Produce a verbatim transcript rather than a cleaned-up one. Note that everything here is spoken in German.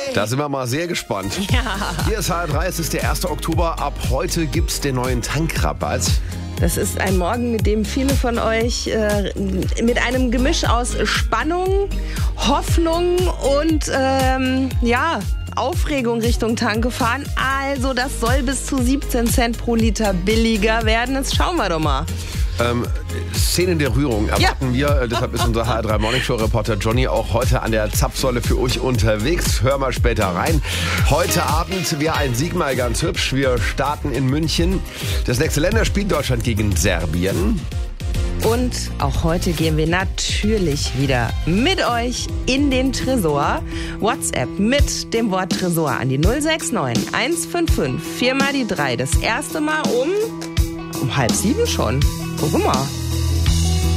Da sind wir mal sehr gespannt. Ja. Hier ist H R drei, es ist der erste Oktober. Ab heute gibt es den neuen Tankrabatt. Das ist ein Morgen, mit dem viele von euch äh, mit einem Gemisch aus Spannung, Hoffnung und ähm, ja, Aufregung Richtung Tanke fahren. Also das soll bis zu siebzehn Cent pro Liter billiger werden. Jetzt schauen wir doch mal. Ähm, Szenen der Rührung erwarten ja. wir. Deshalb ist unser H R drei Morning Show Reporter Johnny auch heute an der Zapfsäule für euch unterwegs. Hör mal später rein. Heute Abend wäre ein Sieg mal ganz hübsch. Wir starten in München. Das nächste Länderspiel Deutschland gegen Serbien. Und auch heute gehen wir natürlich wieder mit euch in den Tresor. WhatsApp mit dem Wort Tresor an die null sechs neun eins fünf fünf vier mal die drei. Das erste Mal um, um halb sieben schon. Guck mal.